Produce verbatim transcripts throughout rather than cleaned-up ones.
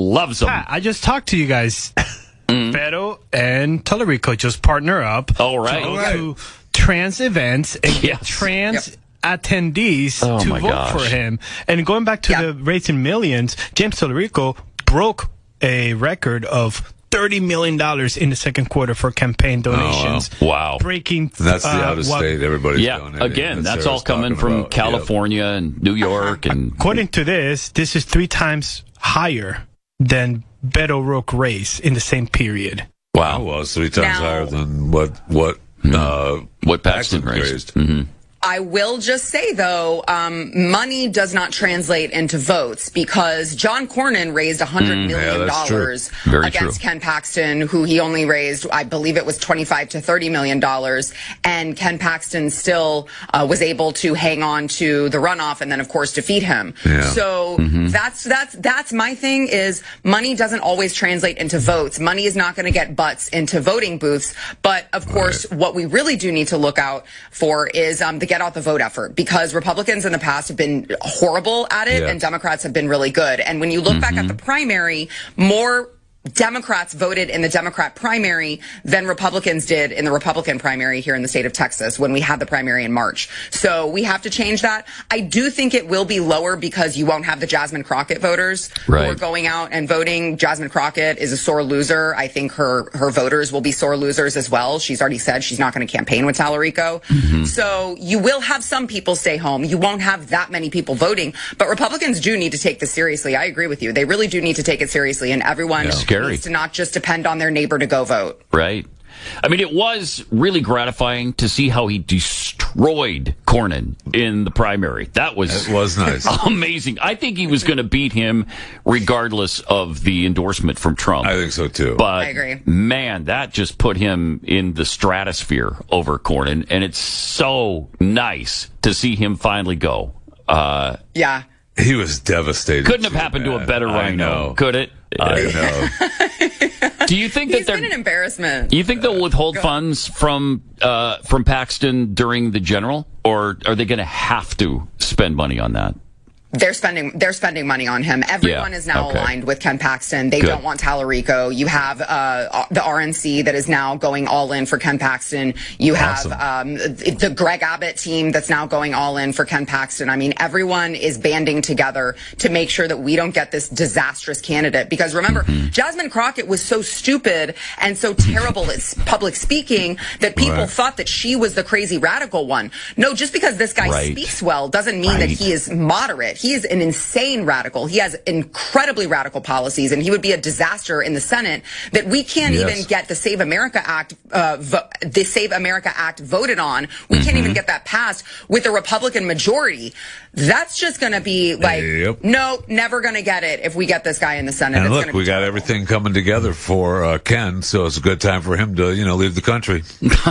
loves them. I just talked to you guys. Mm. Beto and Tallarico just partner up. Oh, right. To go right. to trans events and Yes. get trans Yep. attendees Oh, to my vote gosh. for him. And going back to Yeah. the Raising Millions, James Tallarico broke a record of thirty million dollars in the second quarter for campaign donations. Oh, wow. Breaking. And that's the uh, out of what- state. Everybody's Yeah, donating. again, that's all Sarah's coming talking from about. California and New York. and According to this, this is three times higher than Beto O'Rourke race in the same period. Yep. Wow. Oh, well, it's three times Now- higher than what what uh, What Paxton raised. Mm-hmm. I will just say, though, um, money does not translate into votes because John Cornyn raised one hundred Mm, million yeah, that's true. dollars Very against true. Ken Paxton, who he only raised, I believe it was twenty-five to thirty million dollars. And Ken Paxton still uh, was able to hang on to the runoff and then, of course, defeat him. Yeah. So Mm-hmm. that's that's that's my thing is money doesn't always translate into votes. Money is not going to get butts into voting booths. But, of course, Right. what we really do need to look out for is um, the get out the vote effort. Because Republicans in the past have been horrible at it Yeah. and Democrats have been really good. And when you look back at the primary, more Democrats voted in the Democrat primary than Republicans did in the Republican primary here in the state of Texas when we had the primary in March. So we have to change that. I do think it will be lower because you won't have the Jasmine Crockett voters Right. who are going out and voting. Jasmine Crockett is a sore loser. I think her, her voters will be sore losers as well. She's already said she's not going to campaign with Tallarico. Mm-hmm. So you will have some people stay home. You won't have that many people voting, but Republicans do need to take this seriously. I agree with you. They really do need to take it seriously, and everyone Scary. needs to not just depend on their neighbor to go vote. Right. I mean, it was really gratifying to see how he destroyed Cornyn in the primary. That was It was nice. amazing. I think he was going to beat him regardless of the endorsement from Trump. I think so too. But I agree. man, that just put him in the stratosphere over Cornyn, and it's so nice to see him finally go. Uh, Yeah. He was devastated. couldn't have too, happened to a man. better I rhino, know. could it? I know. Do you think He's that been an they're? embarrassment. You think they'll withhold funds from uh, from Paxton during the general, or are they going to have to spend money on that? They're spending they're spending money on him. Everyone Yeah, is now okay. aligned with Ken Paxton. They Good. don't want Tallarico. You have uh, the R N C that is now going all in for Ken Paxton. You Awesome. have um, the Greg Abbott team that's now going all in for Ken Paxton. I mean, everyone is banding together to make sure that we don't get this disastrous candidate. Because remember, Mm-hmm. Jasmine Crockett was so stupid and so terrible at s- public speaking that people Right. thought that she was the crazy radical one. No, just because this guy Right. speaks well doesn't mean that Right. he is moderate. He is an insane radical. He has incredibly radical policies, and he would be a disaster in the Senate. That we can't Yes. even get the Save America Act, uh, vo- the Save America Act voted on. We can't even get that passed with a Republican majority. That's just going to be like, Yep. no, never going to get it if we get this guy in the Senate. And It's look, gonna be we got terrible. everything coming together for uh, Ken, so it's a good time for him to, you know, leave the country.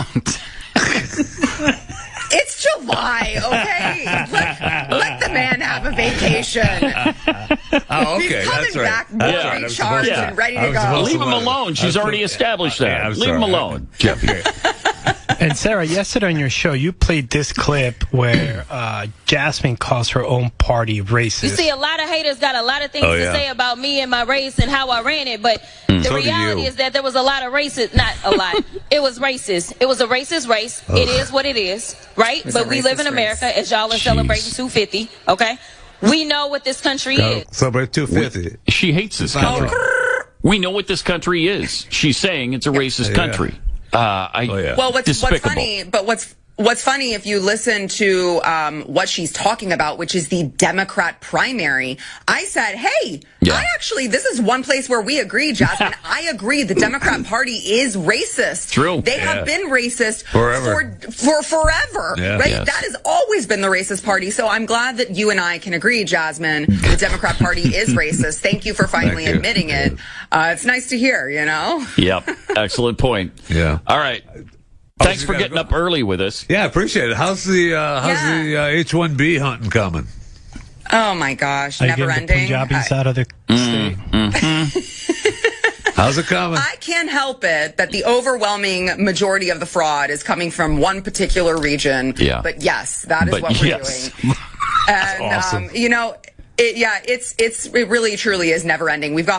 It's July, okay? let, let the man have a vacation. Oh, okay, He's coming that's right. back more That's right. I was recharged supposed to- and ready I to was go. supposed Leave to him let- alone. She's I was already supposed- established Yeah, that. I'm Leave him sorry. alone, Jeffy. And Sarah, yesterday on your show, you played this clip where uh, Jasmine calls her own party racist. You see, a lot of haters got a lot of things Oh, to yeah. say about me and my race and how I ran it, but the So do reality you. is that there was a lot of racist, not a lot, it was racist. It was a racist race. It is what it is, right? was But a we live racist in America, race. as y'all are celebrating two fifty, okay? We know what this country Go is. celebrate two fifty. She hates this country. We know what this country is. She's saying it's a racist Yeah. country. Uh, I, Oh, yeah. Well, what's, what's despicable. funny, but what's what's funny if you listen to um, what she's talking about, which is the Democrat primary. I said, hey, Yeah. I actually, this is one place where we agree, Jasmine. I agree. The Democrat Party is racist. True. They Yeah. have been racist Forever. for for forever. Yeah. Right? Yes. That has always been the racist party. So I'm glad that you and I can agree, Jasmine. The Democrat Party is racist. Thank you for finally Thank you. admitting it. Uh, it's nice to hear, you know? Yep. Excellent point. Yeah. All right. Thanks you for gotta getting go. up early with us. Yeah, appreciate it. How's the uh, how's Yeah. the uh, H one B hunting coming? Oh my gosh, Are you never getting the ending. Punjabis I- out of the state? How's it coming? I can't help it that the overwhelming majority of the fraud is coming from one particular region. Yeah. But yes, that is But what we're yes. doing. And, awesome. um, you know, it, yeah, it's, it's, it really truly is never ending. We've got